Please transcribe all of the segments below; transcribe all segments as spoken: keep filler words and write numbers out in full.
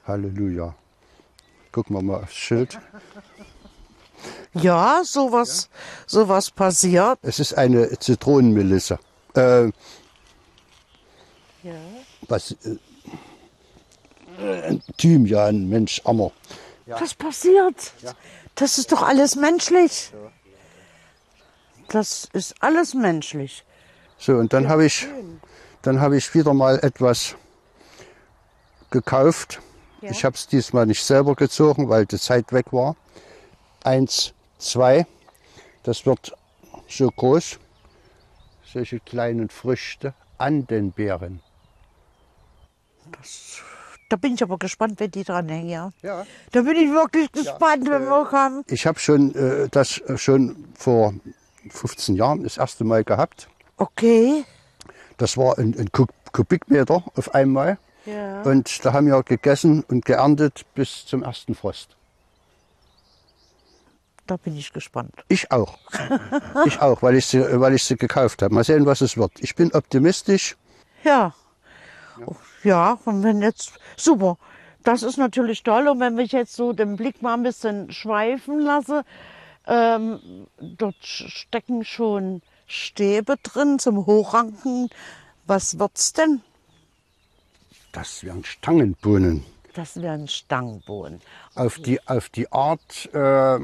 Halleluja. Gucken wir mal aufs Schild. Ja, sowas, ja. sowas passiert. Es ist eine Zitronenmelisse. Äh, ja. Was? Äh, Thymian, Mensch, Ammer. Ja. Das passiert. Ja. Das ist doch alles menschlich. Ja. Das ist alles menschlich. So, und dann ja, habe ich, dann habe ich wieder mal etwas gekauft. Ja. Ich habe es diesmal nicht selber gezogen, weil die Zeit weg war. Eins, zwei. Das wird so groß. Solche kleinen Früchte an den Beeren. Das, da bin ich aber gespannt, wenn die dran hängen. Ja. Ja. Da bin ich wirklich gespannt, ja, wenn äh, wir kommen. Ich habe schon äh, das schon vor fünfzehn Jahren das erste Mal gehabt. Okay. Das war ein, ein Kubikmeter auf einmal. Ja. Und da haben wir gegessen und geerntet bis zum ersten Frost. Da bin ich gespannt. Ich auch. Ich auch, weil ich, sie, weil ich sie gekauft habe. Mal sehen, was es wird. Ich bin optimistisch. Ja. Ja, ja, und wenn jetzt, super, das ist natürlich toll. Und wenn ich jetzt so den Blick mal ein bisschen schweifen lasse, ähm, dort stecken schon Stäbe drin zum Hochranken. Was wird's denn? Das wären Stangenbohnen. Das wären Stangenbohnen. Okay. Auf die, auf die Art äh,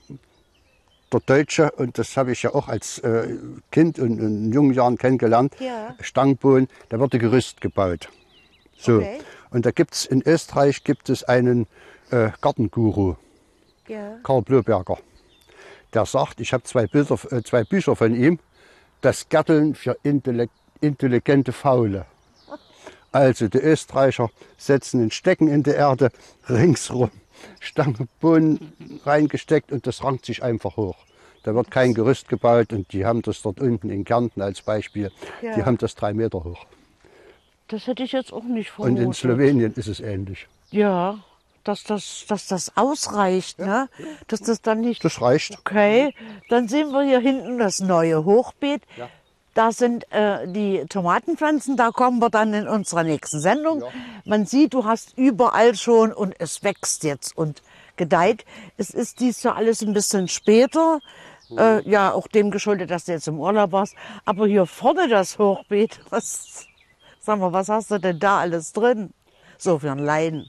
der Deutsche, und das habe ich ja auch als äh, Kind und in jungen Jahren kennengelernt, ja. Stangenbohnen, da wird ein Gerüst gebaut. So. Okay. Und da gibt es in Österreich gibt es einen äh, Gartenguru, ja. Karl Bloberger. Der sagt, ich habe zwei, Bilder, äh, zwei Bücher von ihm, das Gärteln für intelligente Faule. Also die Österreicher setzen ein Stecken in die Erde, ringsrum Stangenbohnen reingesteckt und das rankt sich einfach hoch. Da wird kein Gerüst gebaut und die haben das dort unten in Kärnten als Beispiel, ja. Die haben das drei Meter hoch. Das hätte ich jetzt auch nicht vermutet. Und in Slowenien ist es ähnlich. Ja, dass das, dass das ausreicht, ja. Ne? Dass das dann nicht... Das reicht. Okay, dann sehen wir hier hinten das neue Hochbeet. Ja. Da sind äh, die Tomatenpflanzen, da kommen wir dann in unserer nächsten Sendung. Ja. Man sieht, du hast überall schon und es wächst jetzt und gedeiht. Es ist dies Jahr alles ein bisschen später. Mhm. Äh, ja, auch dem geschuldet, dass du jetzt im Urlaub warst. Aber hier vorne das Hochbeet, was, sag mal, was hast du denn da alles drin? So für einen Laien.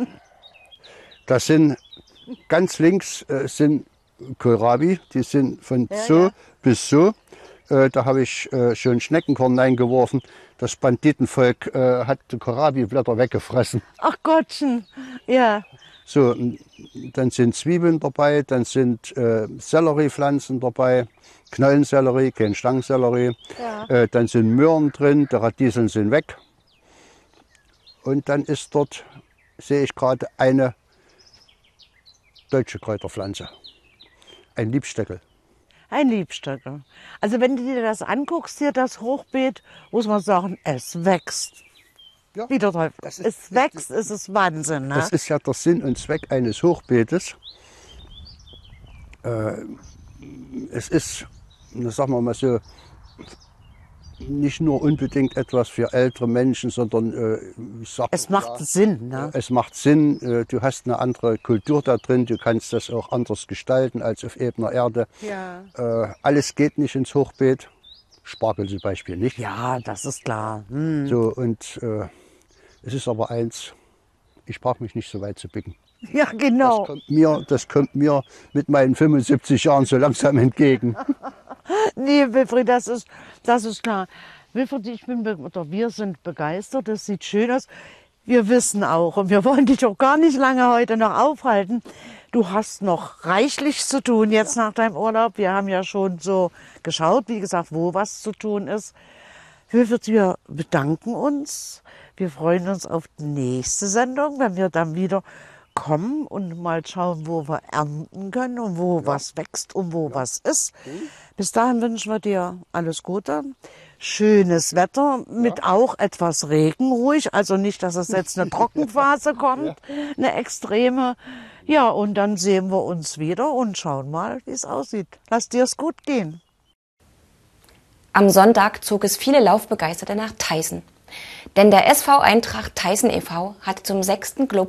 Das sind ganz links äh, sind Kohlrabi, die sind von ja, so ja. bis so. Äh, da habe ich äh, schön Schneckenkorn reingeworfen. Das Banditenvolk äh, hat die Kohlrabi-Blätter weggefressen. Ach Gottchen, ja. So, dann sind Zwiebeln dabei, dann sind äh, Selleriepflanzen dabei, Knollensellerie, kein Stangensellerie. Ja. Äh, dann sind Möhren drin, die Radieseln sind weg. Und dann ist dort, sehe ich gerade, eine deutsche Kräuterpflanze, ein Liebstöckel. Ein Liebstöckel. Also wenn du dir das anguckst, hier das Hochbeet, muss man sagen, es wächst. Ja, Wie der Teufel. Es ist, wächst, es ist Wahnsinn. Ne? Das ist ja der Sinn und Zweck eines Hochbeetes. Äh, es ist, sagen wir mal so, nicht nur unbedingt etwas für ältere Menschen, sondern äh, ich sag, es macht ja, Sinn. Ne? Es macht Sinn, äh, du hast eine andere Kultur da drin, du kannst das auch anders gestalten als auf ebener Erde. Ja. Äh, alles geht nicht ins Hochbeet, Spargel zum Beispiel nicht. Ja, das ist klar. Hm. So, und äh, es ist aber eins, ich brauche mich nicht so weit zu bücken. Ja, genau. Das kommt mir, das kommt mir mit meinen fünfundsiebzig Jahren so langsam entgegen. Nee, Wilfried, das ist, das ist klar. Wilfried, ich bin, oder wir sind begeistert, das sieht schön aus. Wir wissen auch, und wir wollen dich auch gar nicht lange heute noch aufhalten, du hast noch reichlich zu tun jetzt nach deinem Urlaub. Wir haben ja schon so geschaut, wie gesagt, wo was zu tun ist. Wilfried, wir bedanken uns. Wir freuen uns auf die nächste Sendung, wenn wir dann wieder kommen und mal schauen, wo wir ernten können und wo ja. was wächst und wo ja. was ist. Mhm. Bis dahin wünschen wir dir alles Gute, schönes Wetter mit ja. auch etwas Regen ruhig, also nicht, dass es jetzt eine Trockenphase kommt, ja. eine extreme. Ja, und dann sehen wir uns wieder und schauen mal, wie es aussieht. Lass dir es gut gehen. Am Sonntag zog es viele Laufbegeisterte nach Theißen. Denn der S V Eintracht Theißen e V hat zum sechsten Glob